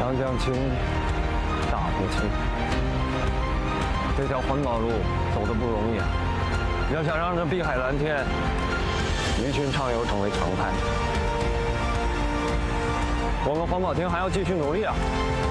上将倾，大不清。这条环保路走得不容易啊！要想让这碧海蓝天，鱼群畅游成为常态，我们环保厅还要继续努力啊！